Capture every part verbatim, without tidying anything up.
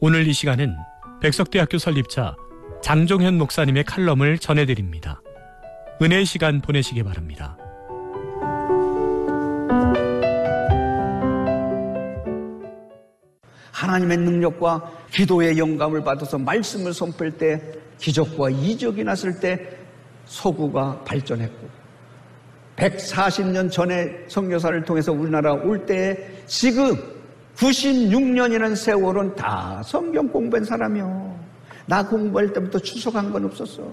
오늘 이 시간은 백석대학교 설립자 장종현 목사님의 칼럼을 전해드립니다. 은혜의 시간 보내시기 바랍니다. 하나님의 능력과 기도의 영감을 받아서 말씀을 선포할 때 기적과 이적이 났을 때 서구가 발전했고, 백사십 년 전에 선교사를 통해서 우리나라 올 때에 지금 구십육 년이라는 세월은 다 성경 공부한 사람이요. 나 공부할 때부터 추석한 건 없었어.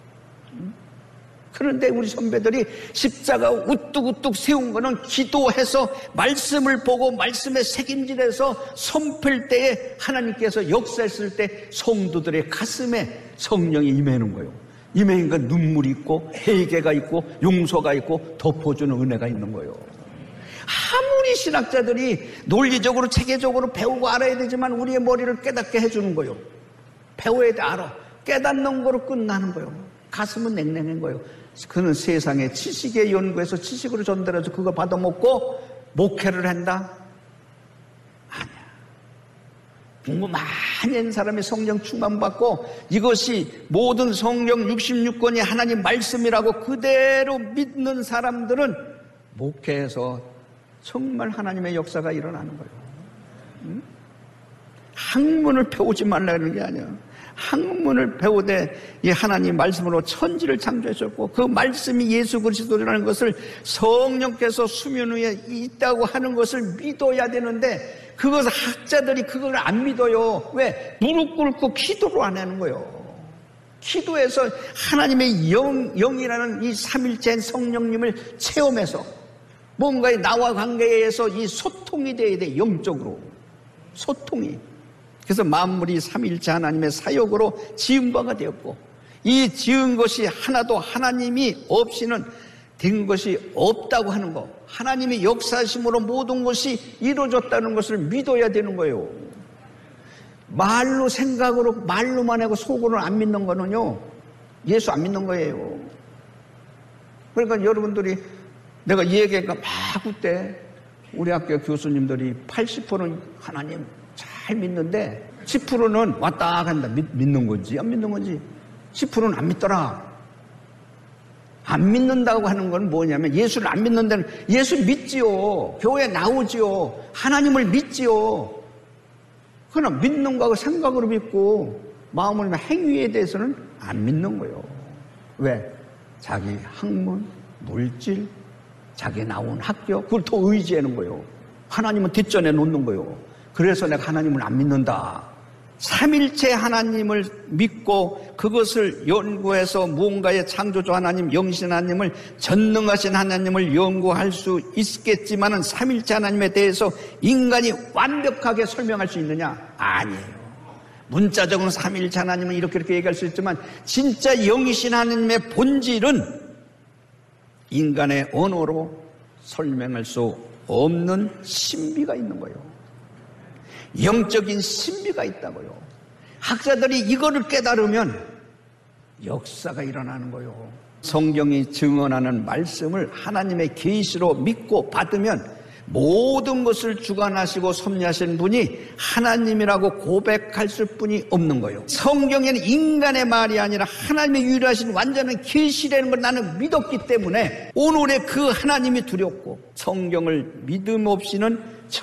그런데 우리 선배들이 십자가 우뚝우뚝 세운 거는 기도해서 말씀을 보고 말씀에 새김질해서 선포할 때에 하나님께서 역사했을 때 성도들의 가슴에 성령이 임하는 거예요. 임하니까 눈물이 있고 회개가 있고 용서가 있고 덮어주는 은혜가 있는 거예요. 아무리 신학자들이 논리적으로 체계적으로 배우고 알아야 되지만 우리의 머리를 깨닫게 해주는 거예요. 배워야 돼, 알아. 깨닫는 거로 끝나는 거예요. 가슴은 냉랭한 거예요. 그는 세상의 지식에 연구해서 지식으로 전달해서 그거 받아먹고 목회를 한다? 아니야. 공부 많이 한 사람이 성령 충만받고 이것이 모든 성경 육십육 권이 하나님 말씀이라고 그대로 믿는 사람들은 목회에서 정말 하나님의 역사가 일어나는 거예요. 응? 학문을 배우지 말라는 게 아니야. 학문을 배우되 이 하나님 말씀으로 천지를 창조하셨고 그 말씀이 예수 그리스도라는 것을 성령께서 수면 위에 있다고 하는 것을 믿어야 되는데 그것을 학자들이 그걸 안 믿어요. 왜? 무릎 꿇고 기도로 안 하는 거예요. 기도해서 하나님의 영, 영이라는 이 삼일체인 성령님을 체험해서 뭔가의 나와 관계에서 이 소통이 돼야 돼. 영적으로 소통이. 그래서 만물이 삼일체 하나님의 사역으로 지은 바가 되었고 이 지은 것이 하나도 하나님이 없이는 된 것이 없다고 하는 것, 하나님의 역사심으로 모든 것이 이루어졌다는 것을 믿어야 되는 거예요. 말로 생각으로 말로만 하고 속으로는 안 믿는 거는요 예수 안 믿는 거예요. 그러니까 여러분들이 내가 이 얘기하니까 막 그때 우리 학교 교수님들이 팔십 퍼센트는 하나님 잘 믿는데 십 퍼센트는 왔다 간다. 믿, 믿는 건지 안 믿는 건지 십 퍼센트는 안 믿더라. 안 믿는다고 하는 건 뭐냐면 예수를 안 믿는다는, 예수 믿지요. 교회 나오지요. 하나님을 믿지요. 그러나 믿는 거하고 생각으로 믿고 마음으로 행위에 대해서는 안 믿는 거예요. 왜? 자기 학문, 물질, 자기 나온 학교 그걸 더 의지하는 거예요. 하나님은 뒷전에 놓는 거예요. 그래서 내가 하나님을 안 믿는다. 삼일체 하나님을 믿고 그것을 연구해서 무언가의 창조주 하나님, 영신 하나님을, 전능하신 하나님을 연구할 수 있겠지만은 삼일체 하나님에 대해서 인간이 완벽하게 설명할 수 있느냐? 아니에요. 문자적으로 삼일체 하나님은 이렇게 이렇게 얘기할 수 있지만 진짜 영이신 하나님의 본질은 인간의 언어로 설명할 수 없는 신비가 있는 거예요. 영적인 신비가 있다고요. 학자들이 이거를 깨달으면 역사가 일어나는 거예요. 성경이 증언하는 말씀을 하나님의 계시로 믿고 받으면 모든 것을 주관하시고 섭리하신 분이 하나님이라고 고백할 수뿐이 없는 거예요. 성경에는 인간의 말이 아니라 하나님의 유일하신 완전한 계시라는 걸 나는 믿었기 때문에 오늘의 그 하나님이 두렵고 성경을 믿음 없이는